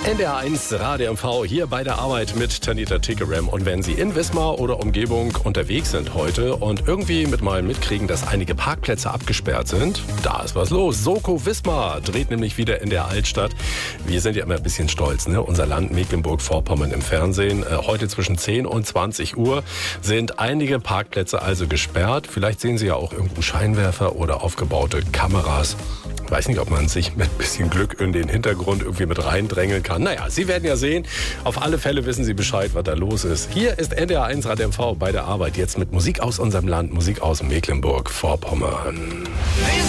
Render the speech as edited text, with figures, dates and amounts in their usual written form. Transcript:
NDR1 Radio MV hier bei der Arbeit mit Tanita Tikaram. Und wenn Sie in Wismar oder Umgebung unterwegs sind heute und irgendwie mitkriegen, dass einige Parkplätze abgesperrt sind, da ist was los. Soko Wismar dreht nämlich wieder in der Altstadt. Wir sind ja immer ein bisschen stolz, ne? Unser Land Mecklenburg-Vorpommern im Fernsehen. Heute zwischen 10 und 20 Uhr sind einige Parkplätze also gesperrt. Vielleicht sehen Sie ja auch irgendeinen Scheinwerfer oder aufgebaute Kameras. Ich weiß nicht, ob man sich mit ein bisschen Glück in den Hintergrund irgendwie mit reindrängeln kann. Naja, Sie werden ja sehen. Auf alle Fälle wissen Sie Bescheid, was da los ist. Hier ist NDR1 Radio MV bei der Arbeit. Jetzt mit Musik aus unserem Land, Musik aus Mecklenburg-Vorpommern.